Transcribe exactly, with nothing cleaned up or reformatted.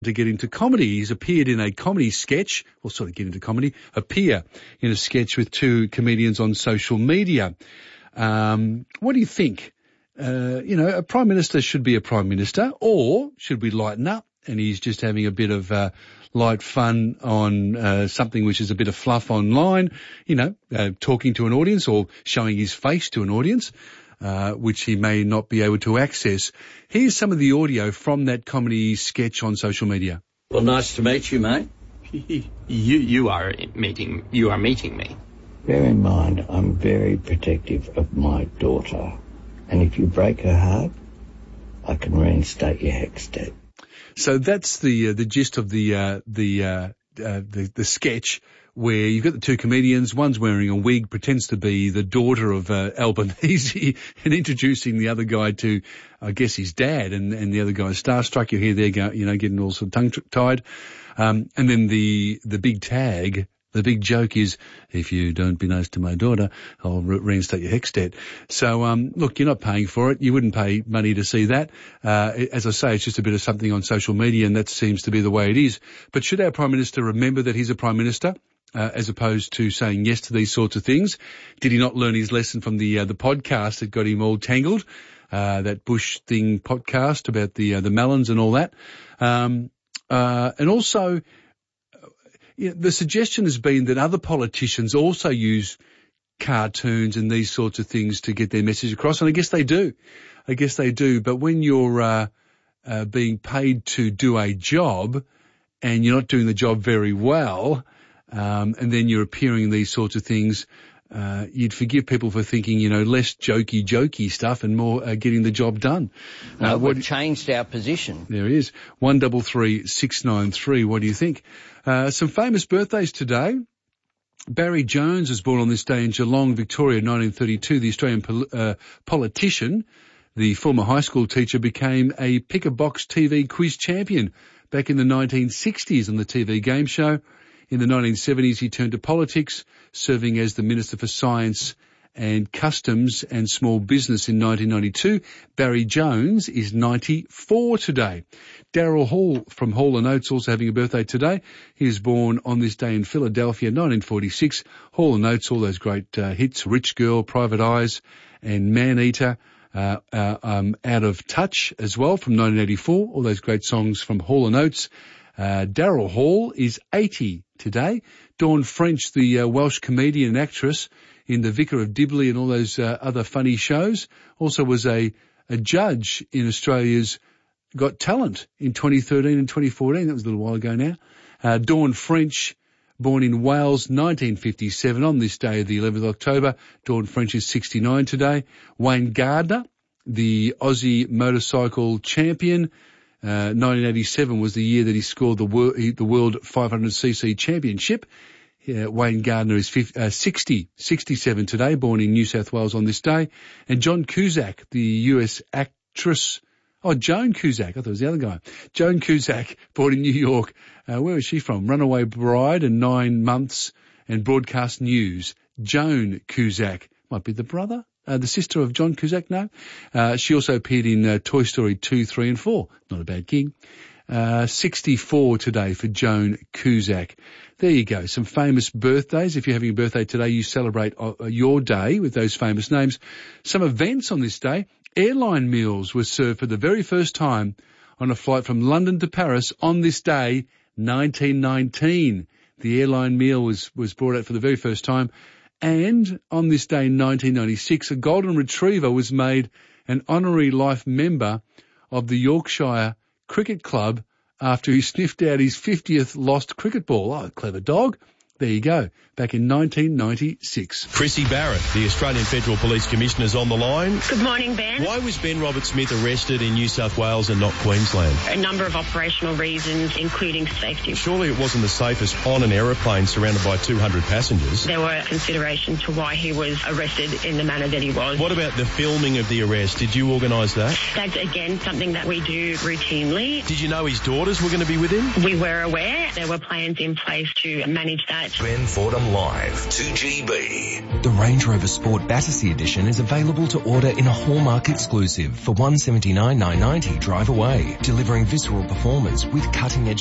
to get into comedy. He's appeared in a comedy sketch, or sort of get into comedy, appear in a sketch with two comedians on social media. Um, what do you think? Uh, you know, a Prime Minister should be a Prime Minister, or should we lighten up? And he's just having a bit of uh, light fun on uh, something which is a bit of fluff online, you know, uh, talking to an audience or showing his face to an audience. Uh, which he may not be able to access. Here's some of the audio from that comedy sketch on social media. Well, nice to meet you, mate. you you are meeting you are meeting me. Bear in mind, I'm very protective of my daughter, and if you break her heart, I can reinstate your HECS debt. So that's the uh, the gist of the uh, the, uh, uh, the the sketch, where you've got the two comedians, one's wearing a wig, pretends to be the daughter of uh, Albanese, and introducing the other guy to, I guess, his dad, and, and the other guy's starstruck. You hear there, go, you know, getting all sort of tongue-tied. Um, and then the the big tag, the big joke is, if you don't be nice to my daughter, I'll re- reinstate your HECS debt. So, um, look, you're not paying for it. You wouldn't pay money to see that. Uh, as I say, it's just a bit of something on social media, and that seems to be the way it is. But should our Prime Minister remember that he's a Prime Minister? Uh, as opposed to saying yes to these sorts of things? Did he not learn his lesson from the uh, the podcast that got him all tangled? Uh, that Bush thing podcast about the uh, the melons and all that. Um, uh, and also, you know, the suggestion has been that other politicians also use cartoons and these sorts of things to get their message across, and I guess they do. I guess they do. But when you're uh, uh, being paid to do a job and you're not doing the job very well, Um, and then you're appearing in these sorts of things, uh, you'd forgive people for thinking, you know, less jokey, jokey stuff and more uh, getting the job done. No, uh, we've changed our position. There it is. one double three six nine three. What do you think? Uh, some famous birthdays today. Barry Jones was born on this day in Geelong, Victoria, nineteen thirty-two. The Australian pol- uh, politician, the former high school teacher, became a pick-a-box T V quiz champion back in the nineteen sixties on the T V game show. In the nineteen seventies, he turned to politics, serving as the Minister for Science and Customs and Small Business in nineteen ninety-two. Barry Jones is ninety-four today. Daryl Hall from Hall and Oates also having a birthday today. He was born on this day in Philadelphia, nineteen forty-six. Hall and Oates, all those great uh, hits, Rich Girl, Private Eyes and Man-Eater. Uh, uh, um, Out of Touch as well from nineteen eighty-four. All those great songs from Hall and Oates. Uh, Daryl Hall is eighty today. Dawn French, the uh, Welsh comedian and actress in The Vicar of Dibley and all those uh, other funny shows, also was a, a judge in Australia's Got Talent in twenty thirteen and twenty fourteen. That was a little while ago now. Uh, Dawn French, born in Wales, nineteen fifty-seven. On this day, the eleventh of October, Dawn French is sixty-nine today. Wayne Gardner, the Aussie motorcycle champion, Uh, nineteen eighty-seven was the year that he scored the, wor- the World five hundred c c Championship. Uh, Wayne Gardner is fifty, uh, sixty, sixty-seven today, born in New South Wales on this day. And John Cusack, the U S actress, oh, Joan Cusack, I thought it was the other guy. Joan Cusack, born in New York. Uh, where is she from? Runaway Bride and Nine Months and Broadcast News. Joan Cusack, might be the brother? Uh, the sister of John Cusack, no. Uh, she also appeared in uh, Toy Story two, three and four. Not a bad gig. Uh, sixty-four today for Joan Cusack. There you go. Some famous birthdays. If you're having a birthday today, you celebrate uh, your day with those famous names. Some events on this day. Airline meals were served for the very first time on a flight from London to Paris on this day, nineteen nineteen. The airline meal was, was brought out for the very first time. And on this day in nineteen ninety-six, a golden retriever was made an honorary life member of the Yorkshire Cricket Club after he sniffed out his fiftieth lost cricket ball. Oh, clever dog. There you go. Back in nineteen ninety-six. Chrissy Barrett, the Australian Federal Police Commissioner, is on the line. Good morning, Ben. Why was Ben Roberts-Smith arrested in New South Wales and not Queensland? A number of operational reasons, including safety. Surely it wasn't the safest on an aeroplane surrounded by two hundred passengers. There were considerations to why he was arrested in the manner that he was. What about the filming of the arrest? Did you organise that? That's, again, something that we do routinely. Did you know his daughters were going to be with him? We were aware. There were plans in place to manage that damage. Ben Fordham Live, two G B. The Range Rover Sport Battersea Edition is available to order in a Hallmark exclusive for one hundred seventy-nine thousand nine hundred ninety drive away, delivering visceral performance with cutting-edge